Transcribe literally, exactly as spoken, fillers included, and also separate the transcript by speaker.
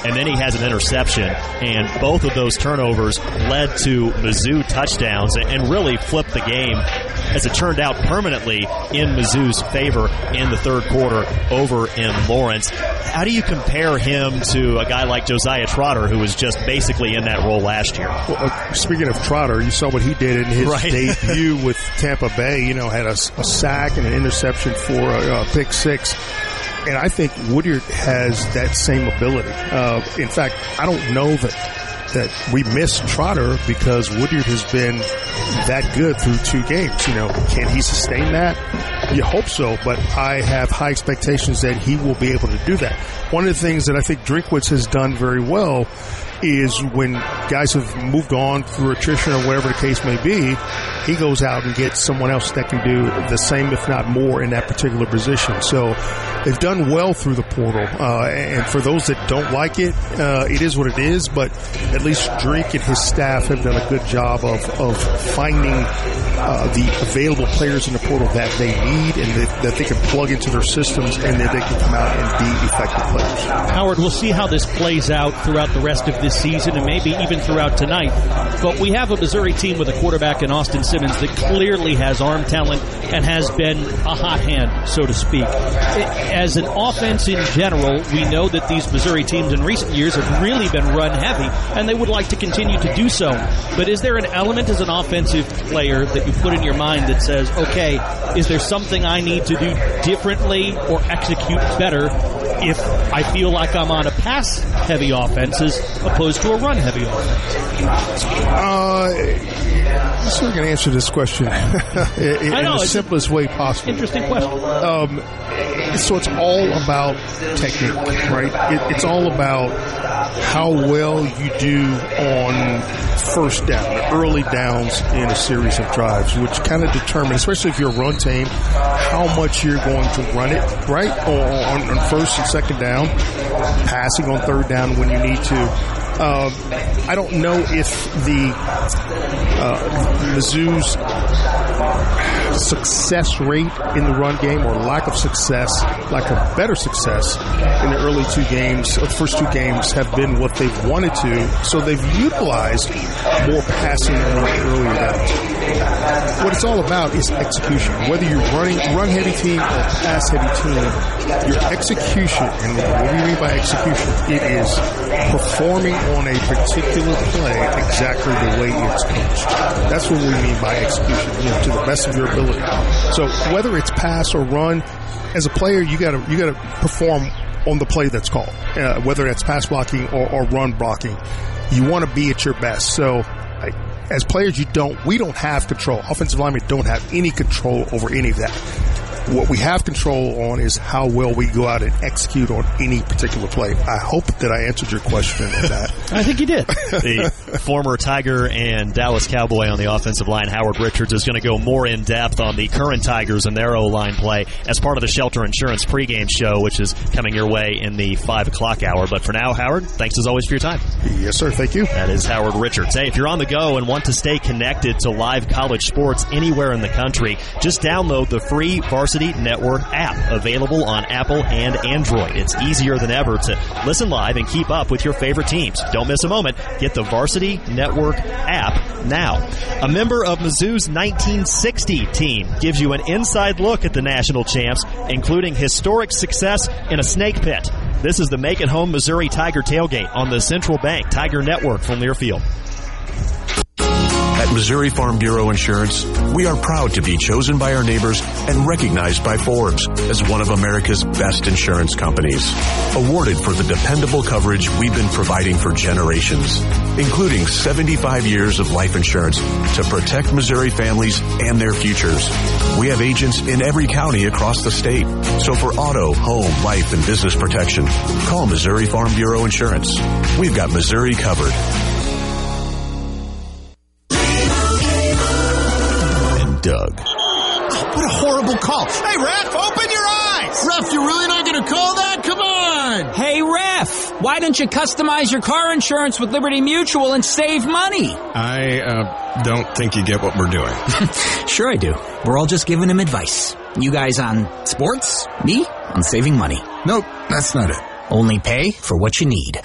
Speaker 1: and then he has an interception, and both of those turnovers led to Mizzou touchdowns and really flipped the game, as it turned out, permanently in Mizzou's favor in the third quarter over in Lawrence. How do you compare him to a guy like Josiah Trotter, who was just basically in that role last year?
Speaker 2: Well, uh, speaking of Trotter, you saw what he did in his
Speaker 1: right.
Speaker 2: debut with Tampa Bay. You know, had a, a sack and an interception for a, a pick six. And I think Woodyard has that same ability. Uh, in fact, I don't know that that we miss Trotter because Woodyard has been that good through two games. You know, can he sustain that? You hope so, but I have high expectations that he will be able to do that. One of the things that I think Drinkwitz has done very well is when guys have moved on through attrition or whatever the case may be, he goes out and gets someone else that can do the same, if not more, in that particular position. So they've done well through the portal. Uh, and for those that don't like it, uh, it is what it is. But at least Drink and his staff have done a good job of, of finding uh, the available players in the portal that they need and that, that they can plug into their systems and that they can come out and be effective players.
Speaker 3: Howard, we'll see how this plays out throughout the rest of this season and maybe even throughout tonight. But we have a Missouri team with a quarterback in Austin Simmons that clearly has arm talent and has been a hot hand, so to speak. As an offense in general, we know that these Missouri teams in recent years have really been run heavy, and they would like to continue to do so. But is there an element as an offensive player that you put in your mind that says, okay, is there something I need to do differently or execute better if I feel like I'm on a pass-heavy offense as opposed to a run-heavy offense?
Speaker 2: Uh, so we're going to answer this question in,
Speaker 3: I know,
Speaker 2: in the simplest way possible.
Speaker 3: Interesting question.
Speaker 2: Um, so it's all about technique, right? It, it's all about how well you do on first down, early downs in a series of drives, which kind of determines, especially if you're a run team, how much you're going to run it, right? On, on first and second down, passing on third down when you need to. Um, I don't know if the uh, Mizzou's success rate in the run game or lack of success, lack of better success in the early two games, the first two games have been what they've wanted to, so they've utilized more passing in the earlier downs. What it's all about is execution. Whether you're running run-heavy team or pass-heavy team, your execution, and what do you mean by execution? It is performing on a particular play exactly the way it's coached. That's what we mean by execution, you know, to the best of your ability. So whether it's pass or run, as a player, you got to you got to perform on the play that's called, uh, whether that's pass blocking or, or run blocking. You want to be at your best. So I, as players, you don't, we don't have control. Offensive linemen don't have any control over any of that. What we have control on is how well we go out and execute on any particular play. I hope that I answered your question on that.
Speaker 3: I think you did.
Speaker 1: The former Tiger and Dallas Cowboy on the offensive line, Howard Richards, is going to go more in depth on the current Tigers and their O-line play as part of the Shelter Insurance pregame show, which is coming your way in the five o'clock hour. But for now, Howard, thanks as always for your time.
Speaker 2: Yes, sir. Thank you.
Speaker 1: That is Howard Richards. Hey, if you're on the go and want to stay connected to live college sports anywhere in the country, just download the free Varsity Network app, available on Apple and Android. It's easier than ever to listen live and keep up with your favorite teams. Don't miss a moment. Get the Varsity Network app now. A member of Mizzou's nineteen sixty team gives you an inside look at the national champs, including historic success in a snake pit. This is the Make It Home Missouri Tiger Tailgate on the Central Bank Tiger Network from Learfield.
Speaker 4: At Missouri Farm Bureau Insurance, we are proud to be chosen by our neighbors and recognized by Forbes as one of America's best insurance companies. Awarded for the dependable coverage we've been providing for generations, including seventy-five years of life insurance to protect Missouri families and their futures. We have agents in every county across the state. So for auto, home, life, and business protection, call Missouri Farm Bureau Insurance. We've got Missouri covered. Doug.
Speaker 5: Oh, what a horrible call. Hey, Ref, open your eyes! Ref, you're really not going to call that? Come on!
Speaker 6: Hey, Ref, why don't you customize your car insurance with Liberty Mutual and save money?
Speaker 7: I uh, don't think you get what we're doing.
Speaker 6: Sure I do. We're all just giving him advice. You guys on sports, me on saving money.
Speaker 7: Nope, that's not it.
Speaker 6: Only pay for what you need.